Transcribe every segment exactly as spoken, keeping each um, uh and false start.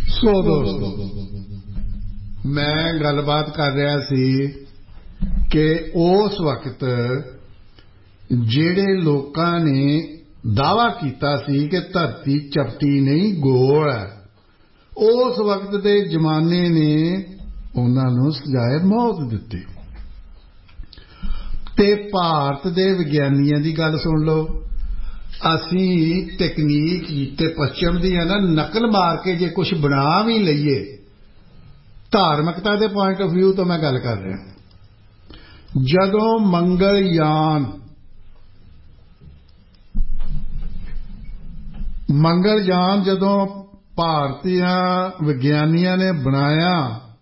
सो दोस्तों, मैं गलबात कर रहा सी कि उस वक्त जेड़े लोकां ने दावा कीता सी कि धरती चपटी नहीं गोल है, उस वक्त दे जमाने ने उन्हां नूं सजाए मौत दित्ती। ते भारत दे विग्यानियां दी गल सुन लो, असी तकनीक ते पश्चिम दी है ना नकल मार के जे कुछ बना भी लईए, धार्मिकता दे पॉइंट ऑफ व्यू तो मैं गल कर रहा। जदों मंगलयान मंगलयान जदों भारतीय विग्यानियां ने बनाया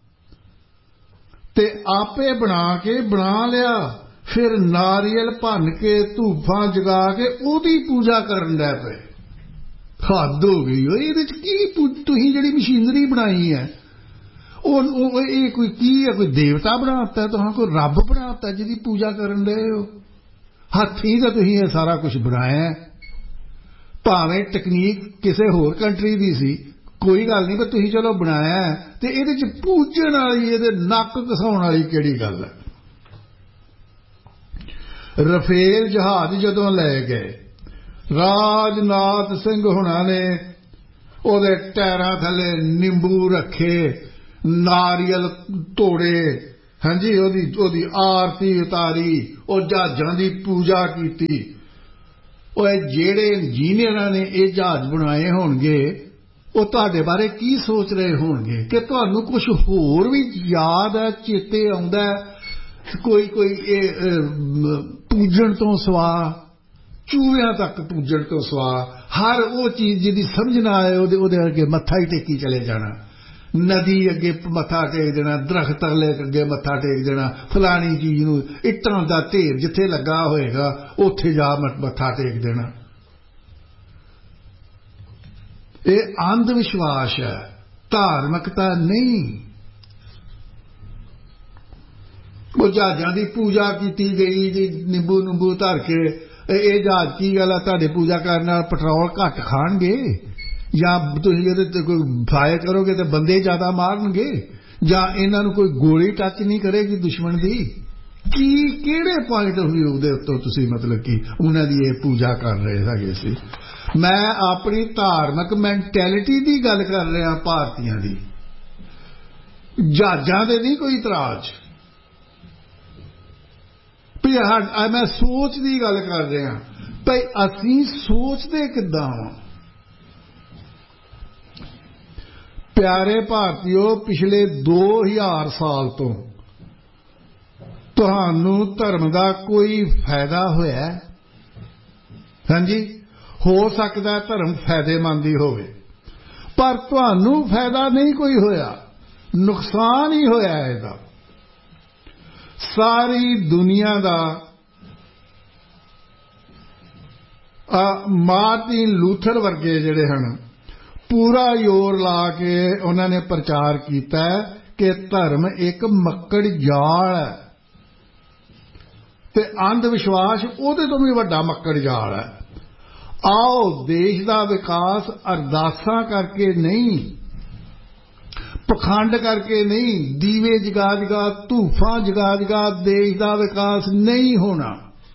ते आपे बना के बना लिया, फिर नारियल भन के धूफां जगा के उहदी पूजा करन लग पे। हद हो गई हो, इहदे च की तुसीं जिहड़ी मशीनरी बनाई है ਉਹ ਇਹ ਕੋਈ ਕੀ है? कोई देवता बनाता है तुहां, कोई रब बनाता जिहदी पूजा करन दे हो? हत्थीं तां तुसीं ये सारा कुछ बनाया, भावें तकनीक किसी होर कंट्री दी सी, कोई गल नहीं, पर तुसीं चलो बनाया ते इहदे च पूजन वाली इहदे नक घसाउण वाली किहड़ी गल है? रफेल जहाज जदों लै गए, राजनाथ सिंह हुणां ने ਉਹਦੇ ਟਾਇਰਾਂ थले नींबू रखे, नारियल तोड़े, हाँ जी, ओदी ओदी आरती उतारी, और जहाजां दी पूजा कीती। ओए जेड़े इंजीनियरां ने ये जहाज बनाए होणगे, वो तुहाडे बारे की सोच रहे होणगे कि तुहानूं कुछ होर भी याद है, चेते आउंदा है? कोई कोई ये पूजन तो सवा, चूहियां तक पूजन तो सवा, हर वो चीज जिहदी समझ ना आए ਉਹਦੇ अगे मत्था ही टेकी चले जाना, नदी अगे मत्था टेक देना, दरख्त अगले अगे मत्था टेक देना, फलानी चीज नूं इट्टां दा ढेर जिथे लगा होएगा उत्थे जा मत्था टेक देना। ये अंध विश्वास है, धार्मिकता नहीं। वो जहाजां दी पूजा की गई जी, नींबू नूंबू धर के, ये जहाज की गल है? तुहाडे पूजा करन नाल पेट्रोल घट खाणगे, या तुसीं इहदे ते कोई फायर करोगे तो बंदे ज्यादा मारनगे, या इन्हां नूं कोई गोली टच नहीं करेगी दुश्मन दी? की किहड़े पॉइंट ऑफ व्यू दे उत्तों तुसीं मतलब कि उन्हां दी ये पूजा कर रहे हैगे सी? मैं अपनी धार्मिक मैंटैलिटी दी गल कर रहा, भारतीयां दी, जहाजां दे नहीं कोई इतराज। मैं सोच की गल कर रहा भाई, असी सोचते किदां? प्यारे भारतीयों, पिछले दो हजार साल तो तुहानूं धर्म का कोई फायदा होया? हाँ जी, हो सकता है धर्म फायदेमंद ही होवे, पर तुहानूं फायदा नहीं कोई होया, नुकसान ही होया इहदा। सारी दुनिया का मार्टिन लूथर वर्गे जिहड़े हन, पूरा जोर ला के उन्होंने प्रचार किया कि धर्म एक मक्कड़ जाल है, ते अंध विश्वास उहदे तो भी वड्डा मक्कड़ जाल है। आओ देश का विकास अरदासां करके नहीं, पखंड करके नहीं, दीवे जगा जगा, धूफां जगा जगा देश का विकास नहीं होना।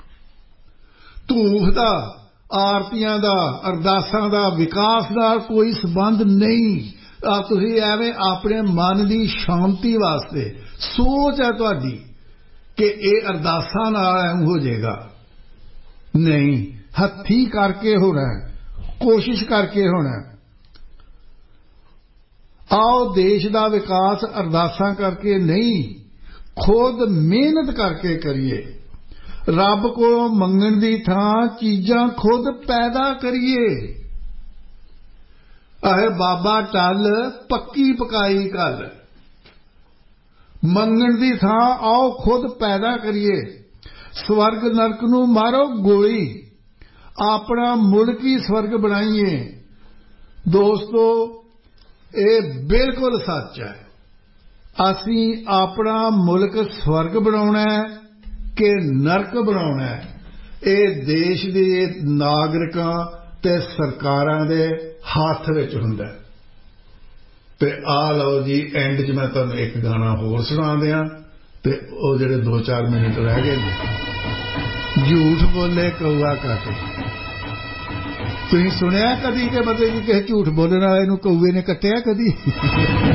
धूफ का, आरतियां का, अरदासां का विकास नाल कोई संबंध नहीं। तुसीं एवें अपने मन की शांति वास्ते सोच है तुहाडी कि ये अरदासां नाल एवें हो जाएगा, नहीं, हत्थी करके होना, कोशिश करके होना। आओ देश का विकास अरदासां करके नहीं, खुद मेहनत करके करिए। रब को मंगण दी थां चीजां खुद पैदा करिए। अहे बाबा टल पक्की पकाई कल, मंगण दी थां आओ खुद पैदा करिए। स्वर्ग नरक नूं मारो गोली, अपना मुल्क ही स्वर्ग बनाइए। दोस्तों, ये बिल्कुल सच है। असी अपना मुल्क स्वर्ग बनाउणा है कि नरक बनाउणा है, ये देश के नागरिकां ते सरकारां दे हाथ विच हुंदा है। ਤੇ ਆ ਲਓ ਜੀ ਐਂਡ 'ਚ ਮੈਂ ਤੁਹਾਨੂੰ ਇੱਕ ਗਾਣਾ ਹੋਰ ਸੁਣਾ ਦਿਆਂ ਤੇ ਉਹ ਜਿਹੜੇ ਦੋ ਚਾਰ ਮਿੰਟ ਰਹਿ ਗਏ ਨੇ। ਝੂਠ ਬੋਲੇ ਕਊਆ ਕਾਟੇ। ਤੁਸੀਂ ਸੁਣਿਆ ਕਦੀ ਕਿ ਮਤਲਬ ਕਿ ਕਿਸੇ ਝੂਠ ਬੋਲਣ ਵਾਲੇ ਨੂੰ ਕਊਏ ਨੇ ਕੱਟਿਆ ਕਦੀ?